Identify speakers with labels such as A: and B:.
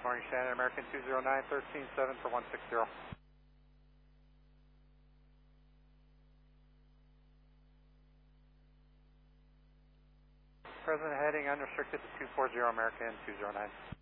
A: morning, Shannon, American 209, 13-7 for 160. Present heading unrestricted to 240, American 209.